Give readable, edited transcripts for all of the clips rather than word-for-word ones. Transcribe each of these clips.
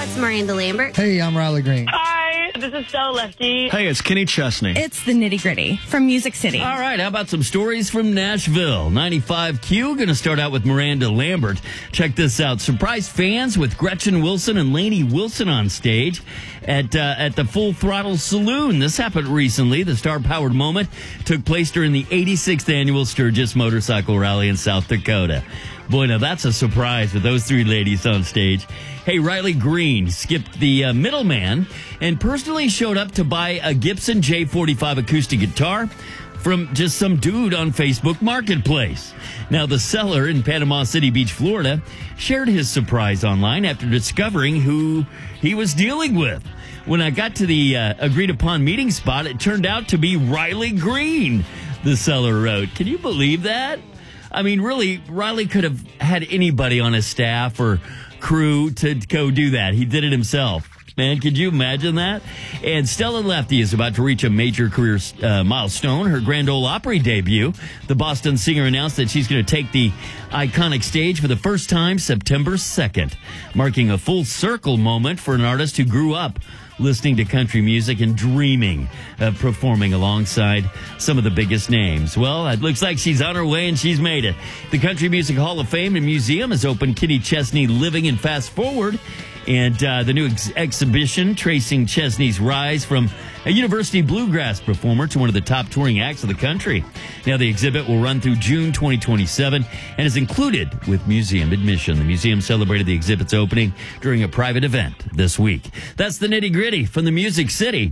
it's Miranda Lambert. Hey, I'm Riley Green. Hi, this is Stella Lefty. Hey, it's Kenny Chesney. It's the Nitty Gritty from Music City. All right, how about some stories from Nashville? 95Q, going to start out with Miranda Lambert. Check this out. Surprised fans with Gretchen Wilson and Lainey Wilson on stage at the Full Throttle Saloon. This happened recently. The star-powered moment took place during the 86th annual Sturgis Motorcycle Rally in South Dakota. Boy, now that's a surprise with those three ladies on stage. Hey, Riley Green skipped the middleman and personally showed up to buy a Gibson J45 acoustic guitar from just some dude on Facebook Marketplace. Now, the seller in Panama City Beach, Florida, shared his surprise online after discovering who he was dealing with. When I got to the agreed-upon meeting spot, it turned out to be Riley Green, the seller wrote. Can you believe that? I mean, really, Riley could have had anybody on his staff or crew to go do that. He did it himself. Man, could you imagine that? And Stella Lefty is about to reach a major career milestone, her Grand Ole Opry debut. The Boston singer announced that she's going to take the iconic stage for the first time September 2nd, marking a full circle moment for an artist who grew up listening to country music and dreaming of performing alongside some of the biggest names. Well, it looks like she's on her way and she's made it. The Country Music Hall of Fame and Museum has opened Kenny Chesney Living and Fast Forward, and the new exhibition tracing Chesney's rise from a university bluegrass performer to one of the top touring acts of the country. Now, the exhibit will run through June 2027 and is included with museum admission. The museum celebrated the exhibit's opening during a private event this week. That's the Nitty Gritty from the Music City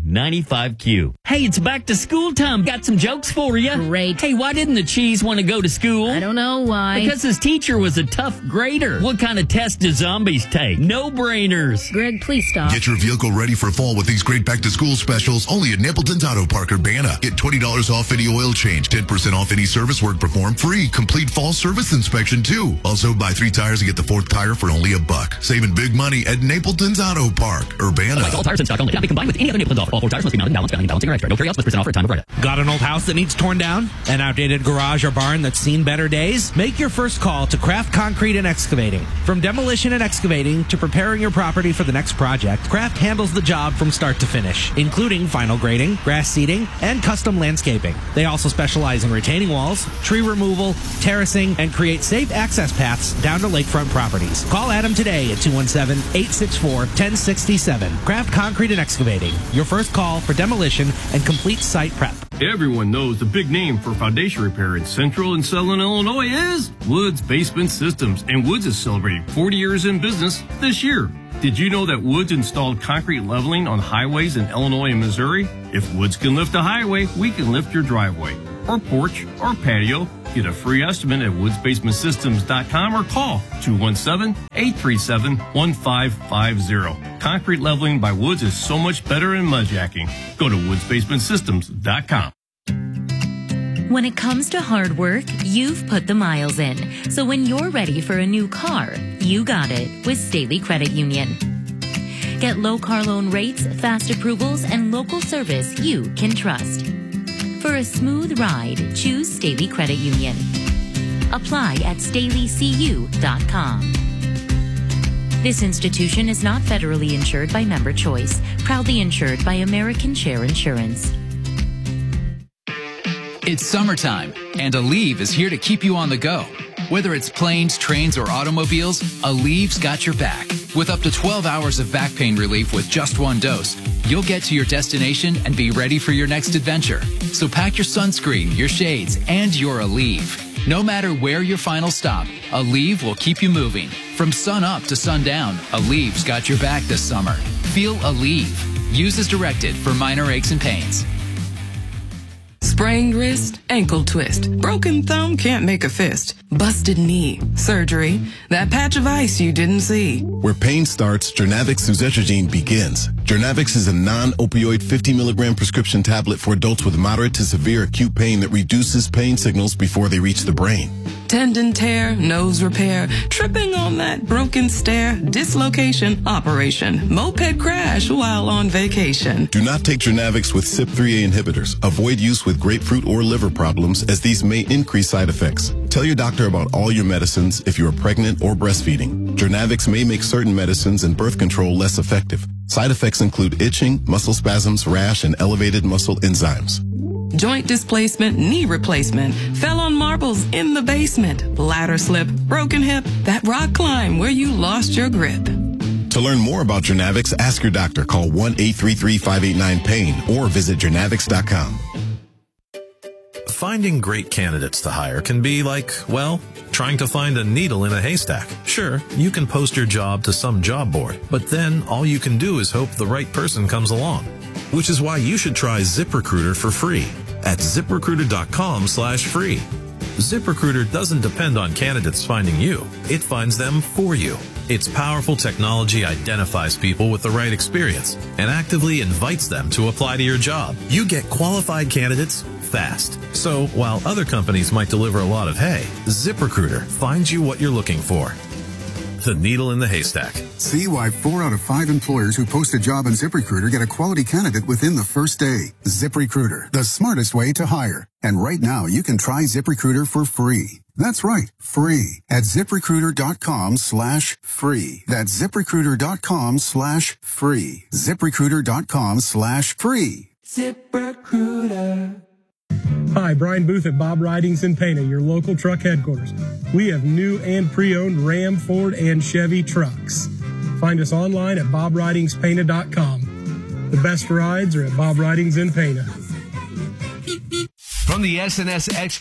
95Q. Hey, it's back to school time. Got some jokes for you. Great. Hey, why didn't the cheese want to go to school? I don't know why. Because his teacher was a tough grader. What kind of test do zombies take? No-brainers. Greg, please stop. Get your vehicle ready for fall with these great back-to-school specials only at Napleton's Auto Park, Urbana. Get $20 off any oil change, 10% off any service work performed, free complete fall service inspection too. Also, buy 3 tires and get the 4th tire for only $1. Saving big money at Napleton's Auto Park, Urbana. All tires in stock only. Cannot be combined with any other Napleton's offer. All 4 tires must be mounted, balanced, balancing, or extra. No carry-outs, +% offer at time of credit. Got an old house that needs torn down? An outdated garage or barn that's seen better days? Make your first call to Craft Concrete and Excavating. From demolition and excavating to preparing your property for the next project, Craft handles the job from start to finish, including final grading, grass seeding, and custom landscaping. They also specialize in retaining walls, tree removal, terracing, and create safe access paths down to lakefront properties. Call Adam today at 217-864-1067. Craft Concrete and Excavating, your first call for demolition and complete site prep. Everyone knows the big name for foundation repair in Central and Southern Illinois is Woods Basement Systems, and Woods is celebrating 40 years in business this year. Did you know that Woods installed concrete leveling on highways in Illinois and Missouri? If Woods can lift a highway, we can lift your driveway or porch or patio. Get a free estimate at woodsbasementsystems.com or call 217-837-1550. Concrete leveling by Woods is so much better than mudjacking. Go to woodsbasementsystems.com. When it comes to hard work, you've put the miles in. So when you're ready for a new car, you got it with Staley Credit Union. Get low car loan rates, fast approvals, and local service you can trust. For a smooth ride, choose Staley Credit Union. Apply at StaleyCU.com. This institution is not federally insured by Member Choice, proudly insured by American Share Insurance. It's summertime, and Aleve is here to keep you on the go. Whether it's planes, trains, or automobiles, Aleve's got your back. With up to 12 hours of back pain relief with just one dose, you'll get to your destination and be ready for your next adventure. So pack your sunscreen, your shades, and your Aleve. No matter where your final stop, Aleve will keep you moving. From sun up to sundown, Aleve's got your back this summer. Feel Aleve. Use as directed for minor aches and pains. Sprained wrist, ankle twist. Broken thumb can't make a fist. Busted knee, surgery, that patch of ice you didn't see. Where pain starts, Jernavix suzetrigine begins. Jernavix is a non-opioid 50 milligram prescription tablet for adults with moderate to severe acute pain that reduces pain signals before they reach the brain. tendon tear, nose repair, tripping on that broken stair, dislocation, operation, moped crash while on vacation. Do not take Jernavix with CYP3A inhibitors. Avoid use with grapefruit or liver problems, as these may increase side effects. Tell your doctor about all your medicines if you are pregnant or breastfeeding. Jernavix may make certain medicines and birth control less effective. Side effects include itching, muscle spasms, rash, and elevated muscle enzymes. Joint displacement, knee replacement, fell on marbles in the basement, ladder slip, broken hip, that rock climb where you lost your grip. To learn more about Jernavix, ask your doctor. Call 1-833-589-PAIN or visit jernavix.com. Finding great candidates to hire can be like, well, trying to find a needle in a haystack. Sure, you can post your job to some job board, but then all you can do is hope the right person comes along. Which is why you should try ZipRecruiter for free at ZipRecruiter.com/free. ZipRecruiter doesn't depend on candidates finding you. It finds them for you. Its powerful technology identifies people with the right experience and actively invites them to apply to your job. You get qualified candidates fast. So while other companies might deliver a lot of hay, ZipRecruiter finds you what you're looking for. The needle in the haystack. See why 4 out of 5 employers who post a job on ZipRecruiter get a quality candidate within the first day. ZipRecruiter, the smartest way to hire. And right now, you can try ZipRecruiter for free. That's right, free at ZipRecruiter.com/free. That's ZipRecruiter.com/free. ZipRecruiter.com/free. ZipRecruiter. Hi, Brian Booth at Bob Ridings in Pana, your local truck headquarters. We have new and pre-owned Ram, Ford, and Chevy trucks. Find us online at BobRidingsPana.com. The best rides are at Bob Ridings in Pana. From the SNS